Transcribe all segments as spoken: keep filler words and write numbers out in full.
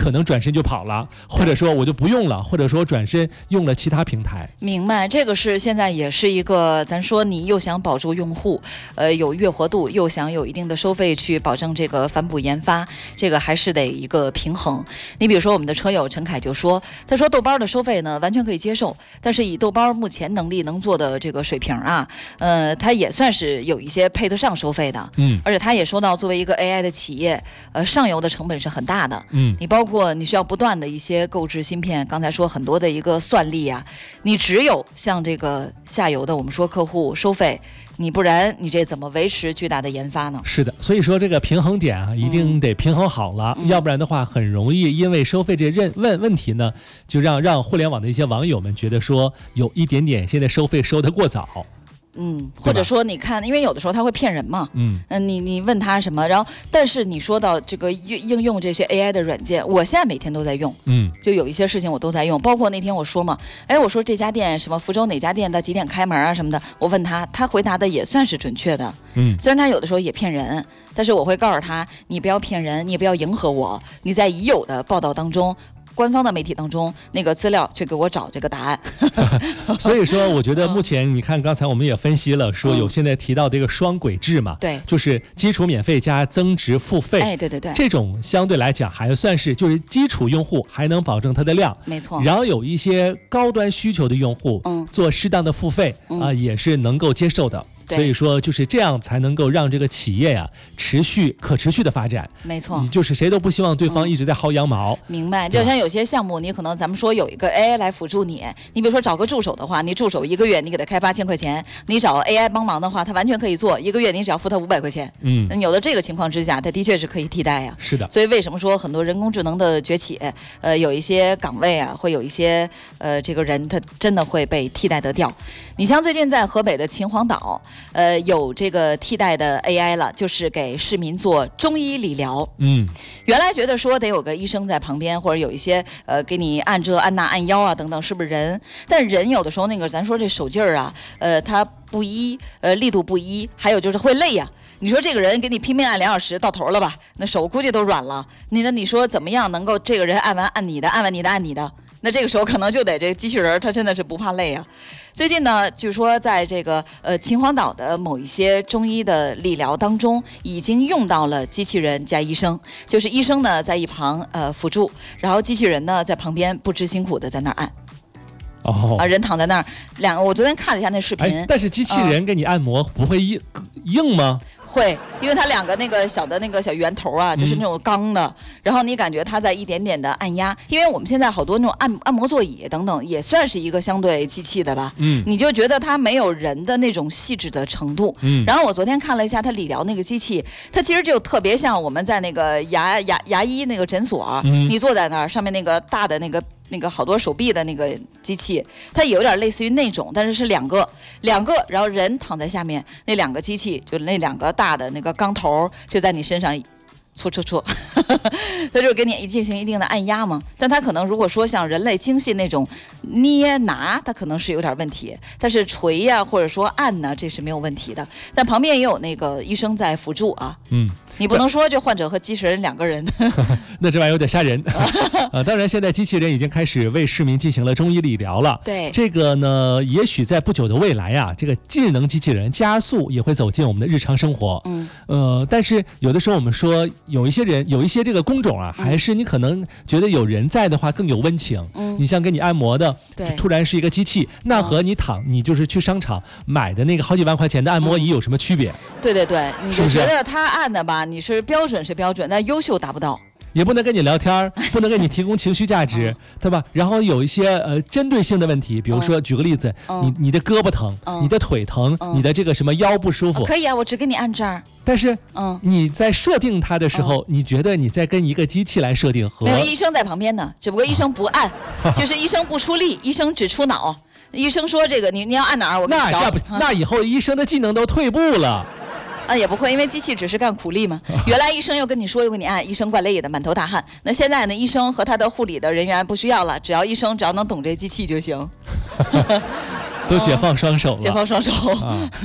可能转身就跑了，或者说我就不用了，或者说转身用了其他平台。 明白，这个是现在也是一个，咱说你又想保住用户，呃，有月活度，又想有一定的收费去保证这个反哺研发，这个还是得一个平衡。你比如说我们的车友陈凯就说，他说豆包的收费呢完全可以接受，但是以豆包目前能力能做的这个水平啊，呃，他也算是有一些配得上收费的。 嗯， 而且他也说到，作为一个 A I 的企业，呃，上游的成本是很大的。 嗯， 你包括你需要不断的一些购置芯片，刚才说很多的一个算力啊，你只有像这个下游的我们说客户收费，你不然你这怎么维持巨大的研发呢？ 是的，所以说这个平衡点啊，一定得平衡好了， 嗯、 要不然的话，很容易因为收费这认问问题呢，就让让互联网的一些网友们觉得说有一点点现在收费收得过早。 嗯，或者说你看，因为有的时候他会骗人嘛， 嗯， 呃、你你问他什么，然后但是你说到这个应应用这些 A I 的软件，我现在每天都在用， 嗯， 就有一些事情我都在用，包括那天我说嘛，哎，我说这家店什么福州哪家店到几点开门啊什么的，我问他，他回答的也算是准确的， 嗯， 虽然他有的时候也骗人，但是我会告诉他，你不要骗人，你也不要迎合我，你在已有的报道当中。官方的媒体当中那个资料去给我找这个答案所以说我觉得目前你看刚才我们也分析了说有现在提到这个双轨制嘛， 对， 就是基础免费加增值付费， 哎，对对对， 这种相对来讲还算是就是基础用户还能保证它的量， 没错， 然后有一些高端需求的用户嗯，做适当的付费啊、 嗯呃、也是能够接受的，所以说就是这样才能够让这个企业呀、啊、持续可持续的发展。 没错， 就是谁都不希望对方一直在薅羊毛、 嗯、明白，就像有些项目你可能咱们说有一个 A I 来辅助你，你比如说找个助手的话，你助手一个月你给他开八千块钱，你找 A I 帮忙的话他完全可以做，一个月你只要付他五百块钱， 嗯， 有的这个情况之下他的确是可以替代呀、 是的， 所以为什么说很多人工智能的崛起，呃，有一些岗位啊会有一些呃这个人他真的会被替代得掉。你像最近在河北的秦皇岛，呃，有这个替代的 A I 了，就是给市民做中医理疗。 嗯， 原来觉得说得有个医生在旁边，或者有一些呃给你按这按那按腰啊等等，是不是人？但人有的时候那个咱说这手劲儿啊，呃，它不一，呃，力度不一，还有就是会累呀、啊。你说这个人给你拼命按两小时到头了吧？那手估计都软了。你呢？你说怎么样能够这个人按完按你的，按完你的按你的？那这个时候可能就得这个机器人它真的是不怕累啊。最近呢，据说在这个呃秦皇岛的某一些中医的理疗当中，已经用到了机器人加医生，就是医生呢在一旁呃辅助，然后机器人呢在旁边不知辛苦的在那儿按。 哦， 啊，人躺在那儿，两个我昨天看了一下那视频， 哎、但是机器人给你按摩不会硬、呃、硬吗？ 会，因为它两个那个小的那个小圆头啊，就是那种钢的、嗯，然后你感觉它在一点点的按压，因为我们现在好多那种按按摩座椅等等，也算是一个相对机器的吧， 嗯， 你就觉得它没有人的那种细致的程度， 嗯， 然后我昨天看了一下它理疗那个机器，它其实就特别像我们在那个牙牙牙医那个诊所， 嗯， 你坐在那儿，上面那个大的那个。那个好多手臂的那个机器，它也有点类似于那种，但是是两个两个，然后人躺在下面，那两个机器就那两个大的那个钢头就在你身上搓搓搓，它就是给你进行一定的按压嘛。但它可能如果说像人类精细那种捏拿，它可能是有点问题，但是捶呀、啊、或者说按呢，这是没有问题的。但旁边也有那个医生在辅助啊， 嗯。 你不能说就患者和机器人两个人那这玩意儿有点吓人啊！当然现在机器人已经开始为市民进行了中医理疗了， 对这个呢也许在不久的未来啊，这个智能机器人加速也会走进我们的日常生活， 嗯呃，但是有的时候我们说有一些人有一些这个工种啊，还是你可能觉得有人在的话更有温情， 嗯， 你像给你按摩的突然是一个机器，那和你躺你就是去商场买的那个好几万块钱的按摩仪有什么区别？ 嗯、对对对，你就觉得他按的吧，你是标准是标准，但优秀达不到， 也不能跟你聊天，不能给你提供情绪价值，嗯、对吧？然后有一些呃针对性的问题，比如说、嗯、举个例子，嗯、你你的胳膊疼、嗯，你的腿疼、嗯，你的这个什么腰不舒服， 可以啊，我只给你按这儿。 但是， 嗯， 你在设定它的时候，嗯、你觉得你在跟一个机器来设定和没有医生在旁边呢，只不过医生不按，啊、就是医生不出力，医生只出脑。医生说这个你你要按哪儿，我给你调。 那这不、嗯、那以后医生的技能都退步了。 啊，也不会，因为机器只是干苦力嘛。原来医生又跟你说又跟你按，医生怪累的，满头大汗。那现在呢，医生和他的护理的人员不需要了，只要医生只要能懂这机器就行。 都解放双手了， 解放双手。 啊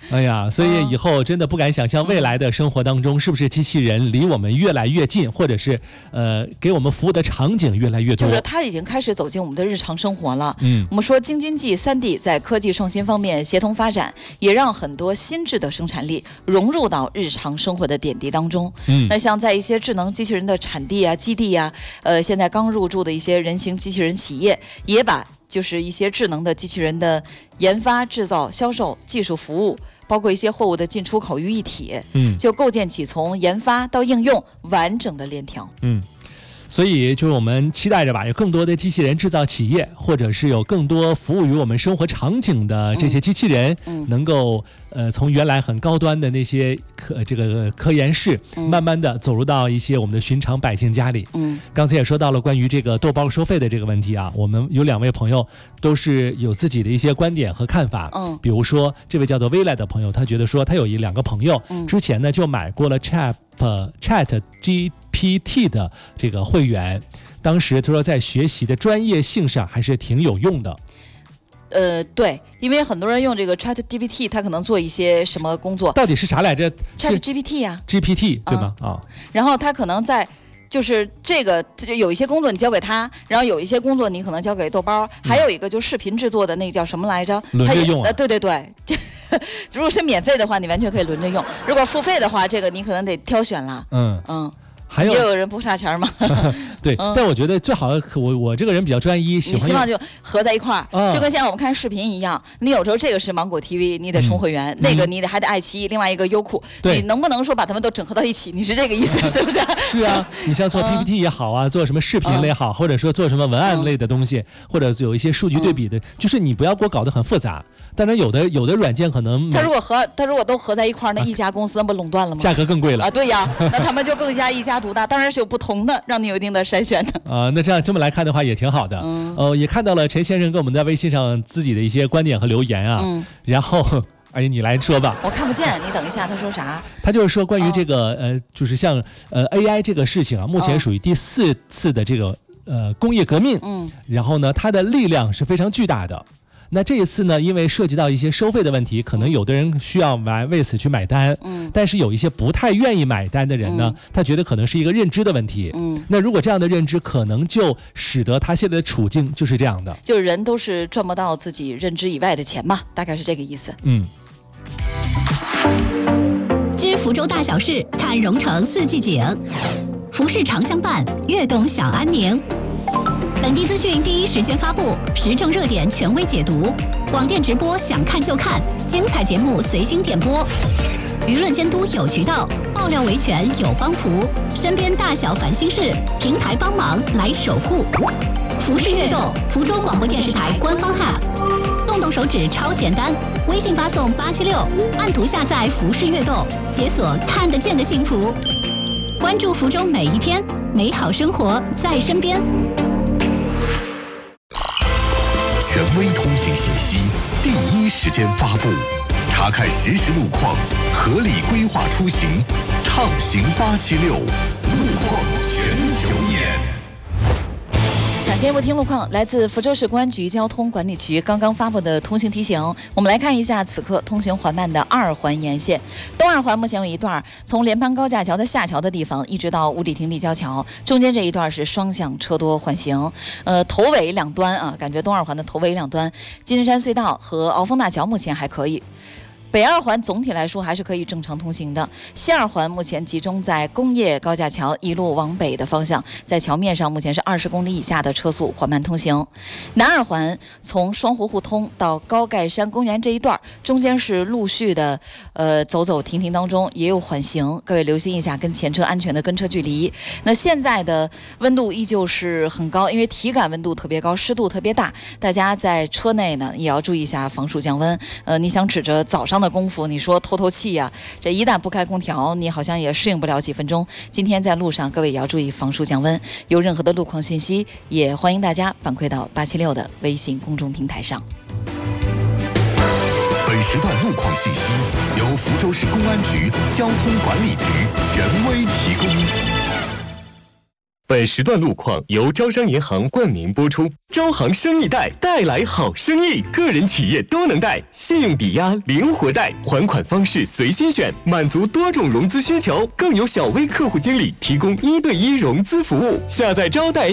哎呀，所以以后真的不敢想象未来的生活当中，是不是机器人离我们越来越近，或者是呃给我们服务的场景越来越多。 就是它已经开始走进我们的日常生活了。 嗯， 我们说京津冀三地在科技创新方面协同发展，也让很多新质的生产力融入到日常生活的点滴当中。 嗯， 那像在一些智能机器人的产地啊、基地啊，呃，现在刚入驻的一些人形机器人企业，也把就是一些智能的机器人的研发、制造、销售、技术服务，包括一些货物的进出口于一体， 嗯， 就构建起从研发到应用完整的链条。 嗯。所以就是我们期待着吧，有更多的机器人制造企业，或者是有更多服务于我们生活场景的这些机器人，嗯嗯、能够呃从原来很高端的那些科这个科研室，嗯、慢慢的走入到一些我们的寻常百姓家里。嗯，刚才也说到了关于这个豆包收费的这个问题啊，我们有两位朋友都是有自己的一些观点和看法。嗯，比如说这位叫做微来的朋友，他觉得说他有一两个朋友，嗯、之前呢就买过了 Chat Chat G P T 的这个会员，当时他说在学习的专业性上还是挺有用的。 呃，对，因为很多人用这个 Chat G P T， 他可能做一些什么工作？ 到底是啥来着 ？Chat G P T 呀、啊、 ，G P T 对吗？啊、哦， 然后他可能在。就是这个，有一些工作你交给他，然后有一些工作你可能交给豆包，还有一个就是视频制作的那个叫什么来着？ 轮着用、啊。 呃，对对对，如果是免费的话，你完全可以轮着用；如果付费的话，这个你可能得挑选了。嗯嗯。 还有也有人不差钱吗？ 对、嗯，但我觉得最好我我这个人比较专一，喜欢你希望就合在一块儿、嗯，就跟现在我们看视频一样。你有时候这个是芒果 T V， 你得充会员；嗯、那个你得还得爱奇艺，另外一个优酷。你能不能说把它们都整合到一起？你是这个意思是不是？ 是啊，你像做 P P T 也好啊，嗯、做什么视频类也好，或者说做什么文案类的东西，嗯、或者有一些数据对比的，嗯、就是你不要给我搞得很复杂。当然有的有的软件可能它如果合它如果都合在一块儿，那一家公司那不垄断了吗？ 价格更贵了啊！对呀，那他们就更加一家独大，当然是有不同的，让你有一定的筛选的。 啊、呃，那这样这么来看的话也挺好的。嗯，呃，也看到了陈先生跟我们在微信上自己的一些观点和留言啊。嗯，然后。哎，你来说吧。 我看不见，你等一下，他说啥？ 他就是说关于这个、哦、呃，就是像呃 A I 这个事情啊，目前属于第四次的这个呃工业革命。嗯，然后呢，它的力量是非常巨大的。那这一次呢，因为涉及到一些收费的问题，可能有的人需要来为此去买单，嗯，但是有一些不太愿意买单的人呢，嗯、他觉得可能是一个认知的问题，嗯，那如果这样的认知，可能就使得他现在的处境就是这样的， 就人都是赚不到自己认知以外的钱嘛，大概是这个意思， 嗯。 知福州大小事，看蓉城四季景，服饰常相伴，悦动享安宁。本地资讯第一时间发布，时政热点权威解读，广电直播想看就看，精彩节目随心点播，舆论监督有渠道，爆料维权有帮扶，身边大小烦心事，平台帮忙来守护。服饰悦动，福州广播电视台官方 App， 动动手指超简单，微信发送八七六，按图下载服饰悦动，解锁看得见的幸福，关注福州每一天，美好生活在身边。 权威通信信息，第一时间发布，查看实时路况，合理规划出行，畅行八七六，路况全球眼。 抢先不听路况，来自福州市公安局交通管理局刚刚发布的通行提醒。我们来看一下此刻通行缓慢的二环沿线。东二环目前有一段从联潘高架桥的下桥的地方一直到五里亭立交桥，中间这一段是双向车多缓行。呃，头尾两端啊，感觉东二环的头尾两端，金针山隧道和鳌峰大桥目前还可以。北二环总体来说还是可以正常通行的，西二环目前集中在工业高架桥一路往北的方向，在桥面上目前是二十公里以下的车速缓慢通行。南二环从双湖互通到高盖山公园这一段，中间是陆续的呃走走停停当中，也有缓行，各位留心一下跟前车安全的跟车距离。那现在的温度依旧是很高，因为体感温度特别高，湿度特别大，大家在车内呢也要注意一下防暑降温。呃，你想指着早上的功夫你说透透气呀、啊，这一旦不开空调你好像也适应不了几分钟。今天在路上各位也要注意防暑降温，有任何的路况信息也欢迎大家反馈到八七六的微信公众平台上。 本时段路况信息由福州市公安局交通管理局权威提供。 本时段路况由招商银行冠名播出。招行生意贷带来好生意，个人企业都能贷，信用抵押、灵活贷，还款方式随心选，满足多种融资需求，更有小微客户经理提供一对一融资服务。下载招贷